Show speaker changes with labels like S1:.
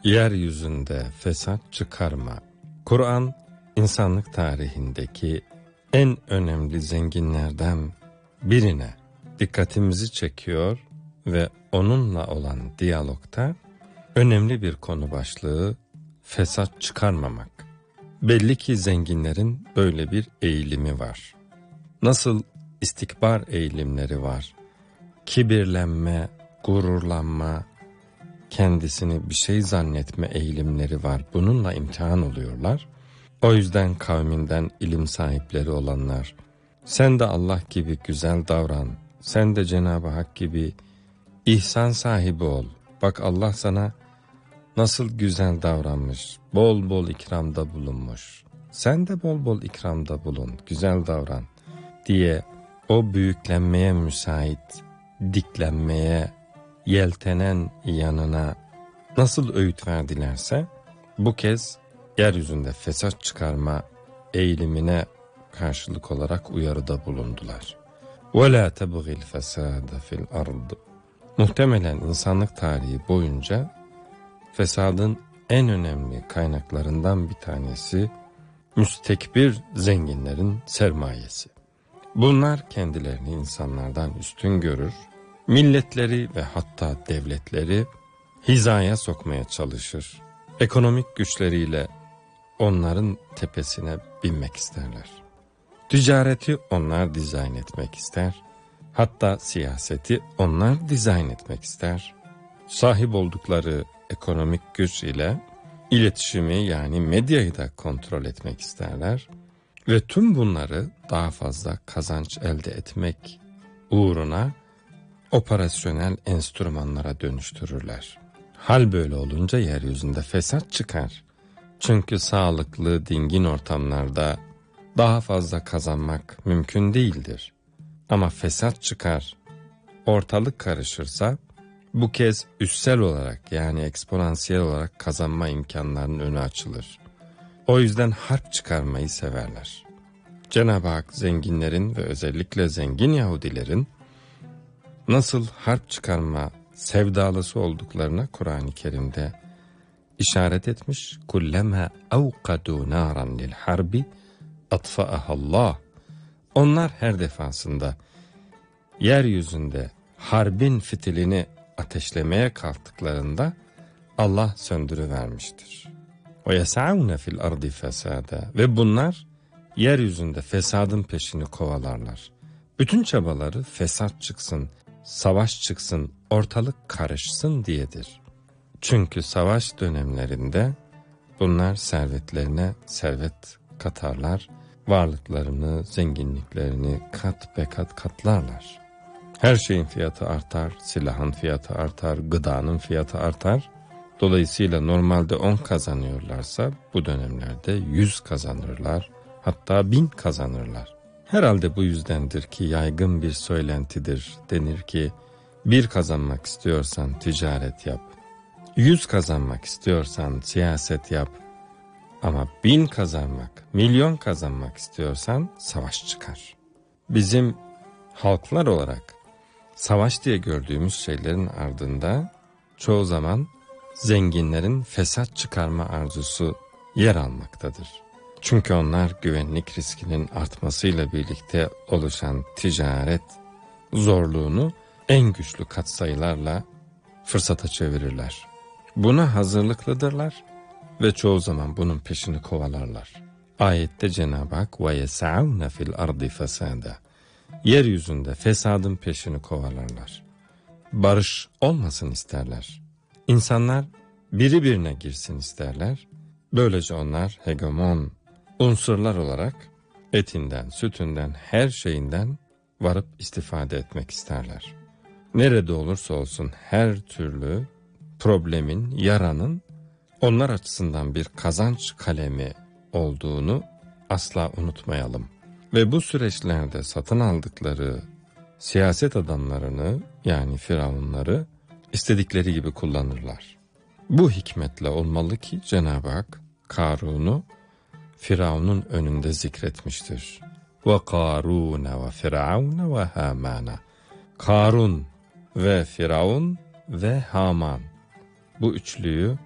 S1: Yeryüzünde fesat çıkarma. Kur'an, insanlık tarihindeki en önemli zenginlerden birine dikkatimizi çekiyor ve onunla olan diyalogta önemli bir konu başlığı fesat çıkarmamak. Belli ki zenginlerin böyle bir eğilimi var. Nasıl istikbar eğilimleri var, kibirlenme, gururlanma, kendisini bir şey zannetme eğilimleri var. Bununla imtihan oluyorlar. O yüzden kavminden ilim sahipleri olanlar, sen de Allah gibi güzel davran, sen de Cenab-ı Hak gibi ihsan sahibi ol. Bak Allah sana nasıl güzel davranmış, bol bol ikramda bulunmuş. Sen de bol bol ikramda bulun, güzel davran diye o büyüklenmeye müsait, diklenmeye, yeltenen yanına nasıl öğüt verdilerse, bu kez yeryüzünde fesat çıkarma eğilimine karşılık olarak uyarıda bulundular. وَلَا تَبْغِ الْفَسَادَ فِي الْأَرْضِ. Muhtemelen insanlık tarihi boyunca fesadın en önemli kaynaklarından bir tanesi müstekbir zenginlerin sermayesi. Bunlar kendilerini insanlardan üstün görür, milletleri ve hatta devletleri hizaya sokmaya çalışır. Ekonomik güçleriyle onların tepesine binmek isterler. Ticareti onlar dizayn etmek ister. Hatta siyaseti onlar dizayn etmek ister. Sahip oldukları ekonomik güç ile iletişimi yani medyayı da kontrol etmek isterler. Ve tüm bunları daha fazla kazanç elde etmek uğruna operasyonel enstrümanlara dönüştürürler. Hal böyle olunca yeryüzünde fesat çıkar. Çünkü sağlıklı, dingin ortamlarda daha fazla kazanmak mümkün değildir. Ama fesat çıkar, ortalık karışırsa bu kez üssel olarak yani eksponansiyel olarak kazanma imkanlarının önü açılır. O yüzden harp çıkarmayı severler. Cenab-ı Hak zenginlerin ve özellikle zengin Yahudilerin nasıl harp çıkarma sevdalısı olduklarına Kur'an-ı Kerim'de işaret etmiş. Kullema avqadu naran lil harbi atfa'ahallah. Onlar her defasında yeryüzünde harbin fitilini ateşlemeye kalktıklarında Allah söndürüvermiştir. Ve yes'aune fil ardi fesada. Ve bunlar yeryüzünde fesadın peşini kovalarlar. Bütün çabaları fesat çıksın, savaş çıksın, ortalık karışsın diyedir. Çünkü savaş dönemlerinde bunlar servetlerine servet katarlar, varlıklarını, zenginliklerini kat be kat katlarlar. Her şeyin fiyatı artar, silahın fiyatı artar, gıdanın fiyatı artar. Dolayısıyla normalde 10 kazanıyorlarsa bu dönemlerde 100 kazanırlar, hatta 1000 kazanırlar. Herhalde bu yüzdendir ki yaygın bir söylentidir. Denir ki 1 kazanmak istiyorsan ticaret yap, 100 kazanmak istiyorsan siyaset yap ama 1000 kazanmak, milyon kazanmak istiyorsan savaş çıkar. Bizim halklar olarak savaş diye gördüğümüz şeylerin ardında çoğu zaman zenginlerin fesat çıkarma arzusu yer almaktadır. Çünkü onlar güvenlik riskinin artmasıyla birlikte oluşan ticaret zorluğunu en güçlü katsayılarla fırsata çevirirler. Buna hazırlıklıdırlar ve çoğu zaman bunun peşini kovalarlar. Ayette Cenab-ı Hak وَيَسَعَوْنَ فِي الْأَرْضِ فَسَادًا. Yeryüzünde fesadın peşini kovalarlar. Barış olmasın isterler. İnsanlar biri birine girsin isterler. Böylece onlar hegemon unsurlar olarak etinden, sütünden, her şeyinden varıp istifade etmek isterler. Nerede olursa olsun her türlü problemin, yaranın onlar açısından bir kazanç kalemi olduğunu asla unutmayalım. Ve bu süreçlerde satın aldıkları siyaset adamlarını yani firavunları istedikleri gibi kullanırlar. Bu hikmetle olmalı ki Cenab-ı Hak Karun'u Firavun'un önünde zikretmiştir. Ve Karun ve Firavun ve Haman. Karun ve Firavun ve Haman. Bu üçlüyü